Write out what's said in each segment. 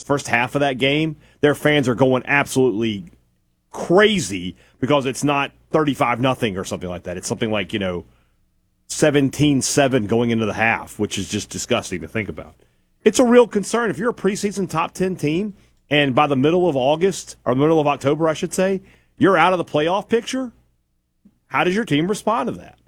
first half of that game, their fans are going absolutely crazy because it's not 35-0 or something like that. It's something like, 17-7 going into the half, which is just disgusting to think about. It's a real concern. If you're a preseason top 10 team and by the middle of August, or middle of October, I should say, you're out of the playoff picture, how does your team respond to that?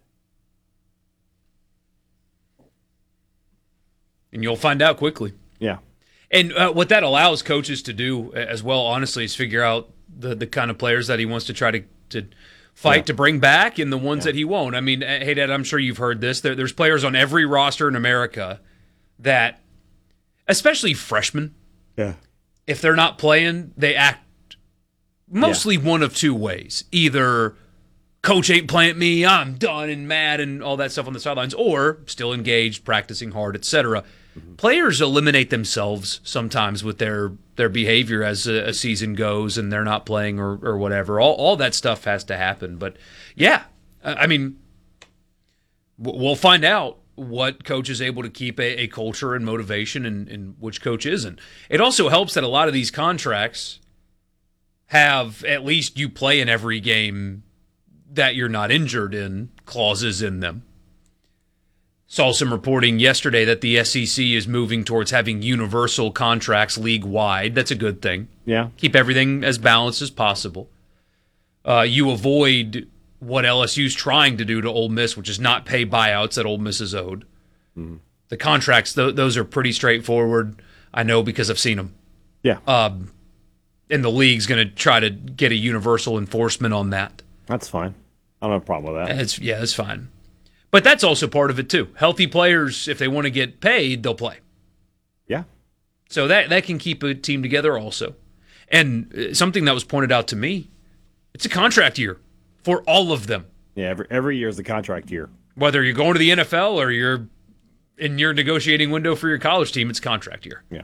And you'll find out quickly. Yeah. And what that allows coaches to do as well, honestly, is figure out the kind of players that he wants to try to fight to bring back and the ones that he won't. I mean, hey, Dad, I'm sure you've heard this. There's players on every roster in America that, especially freshmen, if they're not playing, they act mostly one of two ways. Either coach ain't playing me, I'm done and mad and all that stuff on the sidelines, or still engaged, practicing hard, etc. Players eliminate themselves sometimes with their behavior as a season goes and they're not playing or whatever. All that stuff has to happen. But, yeah, I mean, we'll find out what coach is able to keep a culture and motivation and which coach isn't. It also helps that a lot of these contracts have at least you play in every game that you're not injured in clauses in them. Saw some reporting yesterday that the SEC is moving towards having universal contracts league-wide. That's a good thing. Yeah. Keep everything as balanced as possible. You avoid what LSU's trying to do to Ole Miss, which is not pay buyouts that Ole Miss is owed. Mm-hmm. The contracts, those are pretty straightforward. I know because I've seen them. Yeah. And the league's going to try to get a universal enforcement on that. That's fine. I don't have a problem with that. It's fine. But that's also part of it, too. Healthy players, if they want to get paid, they'll play. Yeah. So that can keep a team together also. And something that was pointed out to me, it's a contract year for all of them. Yeah, every year is the contract year. Whether you're going to the NFL or you're in your negotiating window for your college team, it's contract year. Yeah.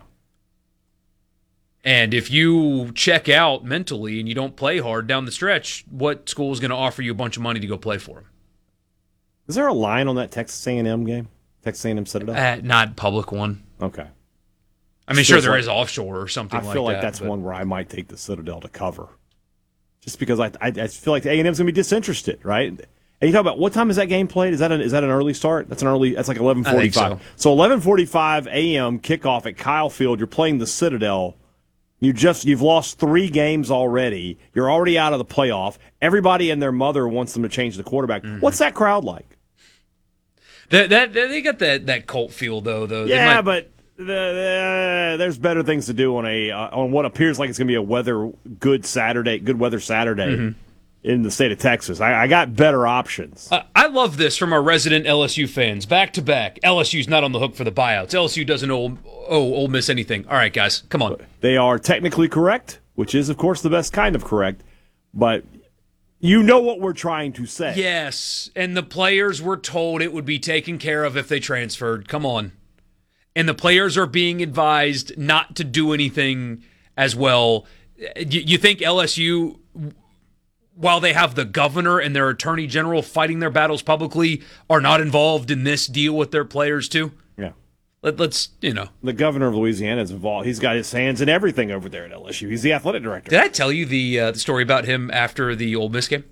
And if you check out mentally and you don't play hard down the stretch, what school is going to offer you a bunch of money to go play for them? Is there a line on that Texas A&M game? Texas A&M Citadel? Not public one. Okay. I mean, sure, there is offshore or something like that. I feel like that's one where I might take the Citadel to cover. Just because I feel like the A&M's going to be disinterested, right? And you talk about, what time is that game played? Is that an early start? That's like 11:45. I think so. So 11:45 a.m. kickoff at Kyle Field. You're playing the Citadel. You've lost 3 games already. You're already out of the playoff. Everybody and their mother wants them to change the quarterback. Mm-hmm. What's that crowd like? They got that cult feel though. Yeah, but there's better things to do on what appears like it's going to be a good weather Saturday in the state of Texas. I got better options. I love this from our resident LSU fans. Back to back, LSU's not on the hook for the buyouts. LSU doesn't owe Ole Miss anything. All right, guys, come on. They are technically correct, which is, of course, the best kind of correct, but you know what we're trying to say. Yes, and the players were told it would be taken care of if they transferred. Come on. And the players are being advised not to do anything as well. You think LSU, while they have the governor and their attorney general fighting their battles publicly, are not involved in this deal with their players too? Yeah. Let's. The governor of Louisiana is involved. He's got his hands in everything over there at LSU. He's the athletic director. Did I tell you the story about him after the Ole Miss game?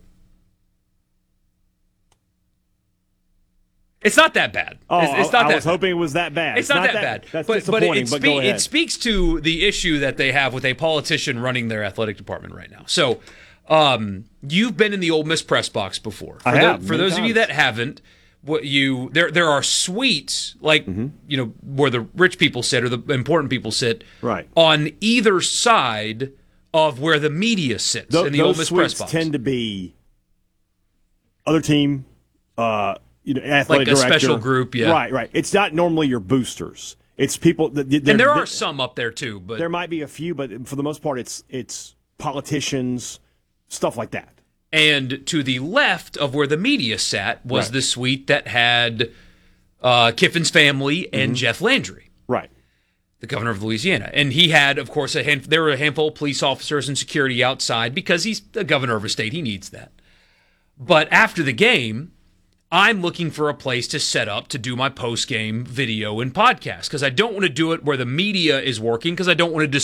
It's not that bad. It's not I was hoping it was that bad. It's not that bad. That's disappointing, but go ahead. It speaks to the issue that they have with a politician running their athletic department right now. So, you've been in the Ole Miss press box before. I have. For those of you that haven't, there are suites like where the rich people sit or the important people sit, right, on either side of where the media sits in the Ole Miss press box. Those suites tend to be other team. Athletic like a director. special group, yeah. Right. It's not normally your boosters. It's people. And there are some up there too, but there might be a few. But for the most part, it's politicians, stuff like that. And to the left of where the media sat was the suite that had Kiffin's family and Jeff Landry, right, the governor of Louisiana, and he had, of course, there were a handful of police officers and security outside because he's the governor of a state. He needs that. But after the game, I'm looking for a place to set up to do my post-game video and podcast because I don't want to do it where the media is working because I don't want to